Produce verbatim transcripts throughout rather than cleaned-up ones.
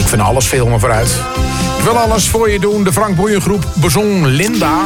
Ik vind alles veel maar vooruit. Ik wil alles voor je doen. De Frank Boeien Groep bezong Linda.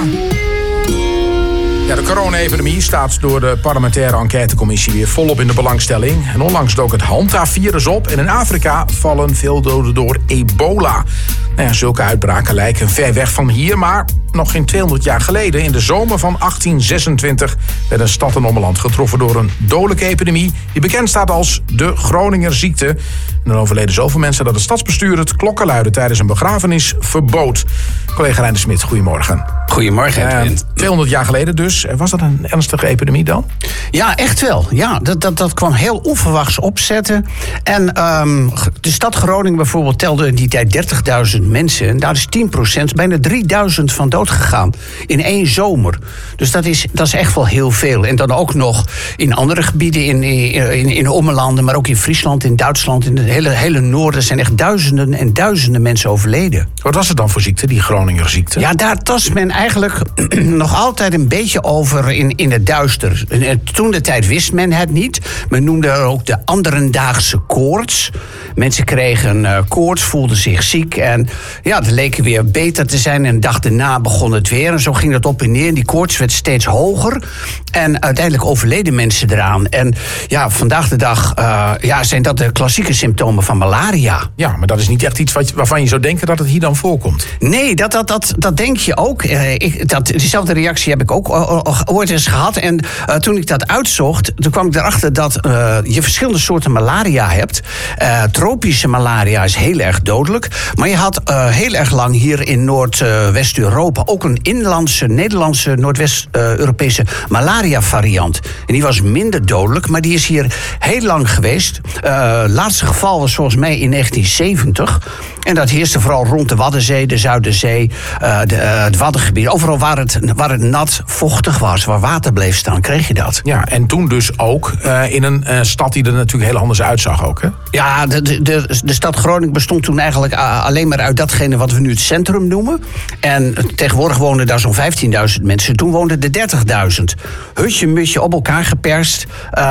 Ja, de corona-epidemie staat door de parlementaire enquêtecommissie weer volop in de belangstelling. En onlangs dook het Hanta-virus op. En in Afrika vallen veel doden door ebola. Nou ja, zulke uitbraken lijken ver weg van hier, maar nog geen tweehonderd jaar geleden, in de zomer van achttien zesentwintig, werd een stad en ommeland getroffen door een dodelijke epidemie die bekend staat als de Groningerziekte. En dan overleden zoveel mensen dat het stadsbestuur het klokkenluiden tijdens een begrafenis verbood. Collega Reiner Smit, goedemorgen. Goedemorgen, Edwin. Uh, tweehonderd jaar geleden dus. Was dat een ernstige epidemie dan? Ja, echt wel. Ja, dat, dat, dat kwam heel onverwachts opzetten. En um, de stad Groningen bijvoorbeeld telde in die tijd dertigduizend mensen. En daar is tien procent, bijna drieduizend van dood gegaan. In één zomer. Dus dat is, dat is echt wel heel veel. En dan ook nog in andere gebieden, in, in, in Ommelanden, maar ook in Friesland, in Duitsland, in het hele, hele noorden zijn echt duizenden en duizenden mensen overleden. Wat was het dan voor ziekte, die Groningerziekte? Ja, daar tast men eigenlijk nog altijd een beetje over in, in het duister. Toen de tijd wist men het niet. Men noemde er ook de anderendaagse koorts. Mensen kregen uh, koorts, voelden zich ziek en ja, het leken weer beter te zijn. En de dag daarna begon het weer en zo ging het op en neer. Die koorts werd steeds hoger en uiteindelijk overleden mensen eraan. En ja, vandaag de dag uh, ja, zijn dat de klassieke symptomen van malaria. Ja, maar dat is niet echt iets wat, waarvan je zou denken dat het hier dan voorkomt. Nee, dat, dat, dat, dat denk je ook. Uh, ik, dat, diezelfde reactie heb ik ook uh, ooit eens gehad. En uh, toen ik dat uitzocht, toen kwam ik erachter dat uh, je verschillende soorten malaria hebt. Uh, tropische malaria is heel erg dodelijk. Maar je had uh, heel erg lang hier in Noordwest-Europa ook een inlandse, Nederlandse, Noordwest-Europese malaria-variant. En die was minder dodelijk, maar die is hier heel lang geweest. Uh, laatste geval was volgens mij in negentien zeventig. En dat heerste vooral rond de Waddenzee, de Zuiderzee, uh, de, uh, het Waddengebied. Overal waar het, waar het nat, vochtig was, waar water bleef staan, kreeg je dat. Ja, en toen dus ook uh, in een uh, stad die er natuurlijk heel anders uitzag ook, hè? Ja, de, de, de, de stad Groningen bestond toen eigenlijk uh, alleen maar uit datgene wat we nu het centrum noemen. En tegenwoordig woonden daar zo'n vijftienduizend mensen. Toen woonden er dertigduizend. Hutje, mutje, op elkaar geperst.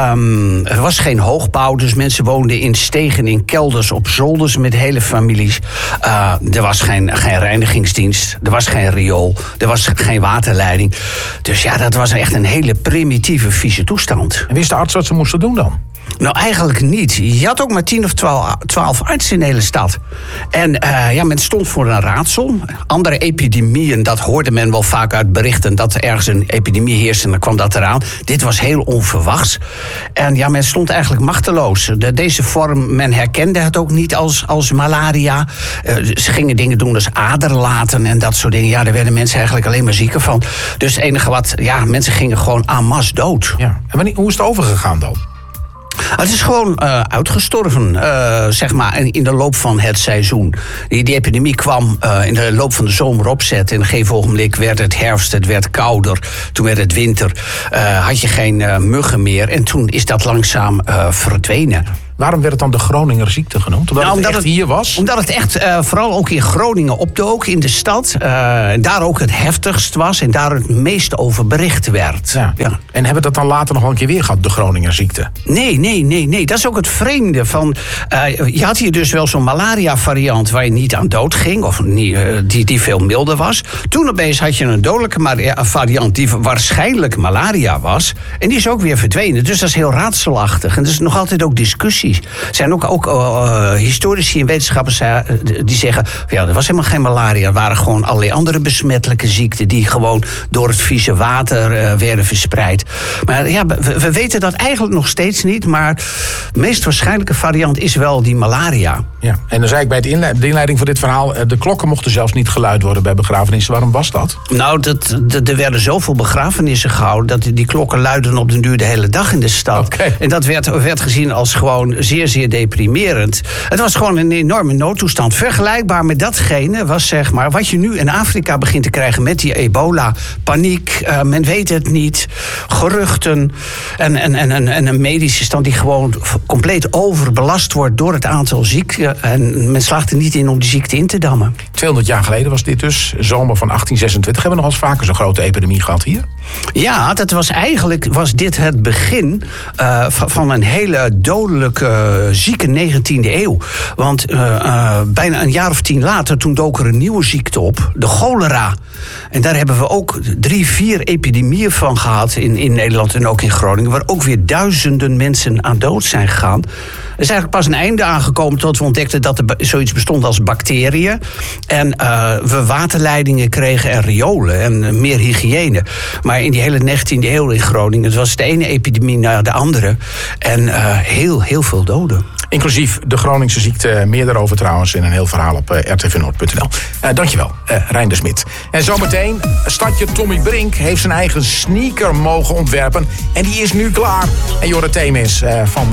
Um, er was geen hoogbouw, dus mensen woonden in stegen, in kelders, op zolders met hele families. Uh, er was geen, geen reinigingsdienst, er was geen riool, er was geen waterleiding. Dus ja, dat was echt een hele primitieve, vieze toestand. En wist de arts wat ze moesten doen dan? Nou, eigenlijk niet. Je had ook maar tien of twaalf artsen in de hele stad. En uh, ja, men stond voor een raadsel. Andere epidemieën, dat hoorde men wel vaak uit berichten, dat er ergens een epidemie heerste en dan kwam dat eraan. Dit was heel onverwachts. En ja, men stond eigenlijk machteloos. De, deze vorm, men herkende het ook niet als, als malaria. Uh, ze gingen dingen doen als aderlaten en dat soort dingen. Ja, daar werden mensen eigenlijk alleen maar zieker van. Dus het enige wat, ja, mensen gingen gewoon en masse dood. Ja. En wanneer, hoe is het overgegaan dan? Het is gewoon uh, uitgestorven, uh, zeg maar, in de loop van het seizoen. Die, die epidemie kwam uh, in de loop van de zomer opzetten. En op een gegeven ogenblik werd het herfst, het werd kouder. Toen werd het winter, uh, had je geen uh, muggen meer. En toen is dat langzaam uh, verdwenen. Waarom werd het dan de Groningerziekte genoemd? Omdat, nou, omdat het echt het, hier was? Omdat het echt uh, vooral ook in Groningen opdook, in de stad. Uh, en daar ook het heftigst was en daar het meest over bericht werd. Ja. Ja. En hebben we dat dan later nog wel een keer weer gehad, de Groningerziekte? Nee, nee, nee, nee. Dat is ook het vreemde. Van, uh, je had hier dus wel zo'n malaria-variant waar je niet aan dood ging, of niet, uh, die, die veel milder was. Toen opeens had je een dodelijke variant die waarschijnlijk malaria was. En die is ook weer verdwenen. Dus dat is heel raadselachtig. En er is nog altijd ook discussie. Er zijn ook, ook uh, historici en wetenschappers uh, die zeggen, ja, er was helemaal geen malaria. Er waren gewoon allerlei andere besmettelijke ziekten die gewoon door het vieze water uh, werden verspreid. Maar ja, we, we weten dat eigenlijk nog steeds niet, maar de meest waarschijnlijke variant is wel die malaria. Ja, en dan zei ik bij het inleiding, de inleiding van dit verhaal, de klokken mochten zelfs niet geluid worden bij begrafenissen. Waarom was dat? Nou, dat, dat, er werden zoveel begrafenissen gehouden dat die klokken luidden op den duur de hele dag in de stad. Okay. En dat werd, werd gezien als gewoon zeer, zeer deprimerend. Het was gewoon een enorme noodtoestand. Vergelijkbaar met datgene was, zeg maar, wat je nu in Afrika begint te krijgen met die ebola. Paniek, uh, men weet het niet, geruchten en, en, en, en een medische stand die gewoon compleet overbelast wordt door het aantal ziekten. En men slaagt er niet in om die ziekte in te dammen. tweehonderd jaar geleden was dit dus, zomer van achttien zesentwintig. Hebben we nog eens vaker zo'n grote epidemie gehad hier? Ja, dat was eigenlijk was dit het begin uh, van een hele dodelijke uh, zieke negentiende eeuw. Want uh, uh, bijna een jaar of tien later, toen dook er een nieuwe ziekte op. De cholera. En daar hebben we ook drie, vier epidemieën van gehad in, in Nederland en ook in Groningen. Waar ook weer duizenden mensen aan dood zijn gegaan. Er is eigenlijk pas een einde aangekomen tot we ontdekten dat er zoiets bestond als bacteriën. En uh, we waterleidingen kregen en riolen en uh, meer hygiëne. Maar in die hele negentiende eeuw in Groningen, het was de ene epidemie na de andere. En uh, heel, heel veel doden. Inclusief de Groningse ziekte. Meer daarover trouwens in een heel verhaal op uh, r t v noord punt n l. Uh, dankjewel, uh, Rijn de Smit. En zometeen, stadje Tommy Brink heeft zijn eigen sneaker mogen ontwerpen. En die is nu klaar. En Jorre Themis uh, van